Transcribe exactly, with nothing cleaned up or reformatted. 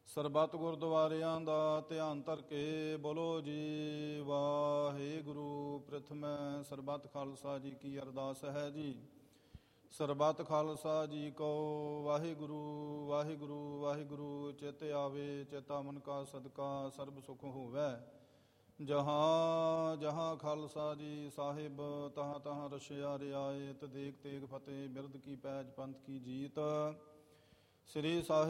ਸਰਬੱਤ ਗੁਰਦੁਆਰਿਆਂ ਦਾ ਧਿਆਨ ਧਰ ਕੇ ਬੋਲੋ ਜੀ ਵਾਹਿਗੁਰੂ। ਪ੍ਰਥਮੈ ਸਰਬੱਤ ਖਾਲਸਾ ਜੀ ਕੀ ਅਰਦਾਸ ਹੈ ਜੀ। ਸਰਬੱਤ ਖਾਲਸਾ ਜੀ ਕੋ ਵਾਹਿਗੁਰੂ ਵਾਹਿਗੁਰੂ ਵਾਹਿਗੁਰੂ। ਚਿਤ ਆਵੇ ਚੇਤਾ ਮਨ ਕਾ ਸਦਕਾ ਸਰਬ ਸੁਖ ਹੋਵੈ। ਜਹਾਂ ਜਹਾਂ ਖਾਲਸਾ ਜੀ ਸਾਹਿਬ ਤਹਾਂ ਤਹਾਂ ਰਸ਼ਿਆ ਰਿਆਇਤ। ਦੇਖ ਤੇਗ ਫਤਿਹ ਬਿਰਦ ਕੀ ਪੈਜ ਪੰਥ ਕੀ ਜੀਤ। ਸ੍ਰੀ ਸਾਹਿਬ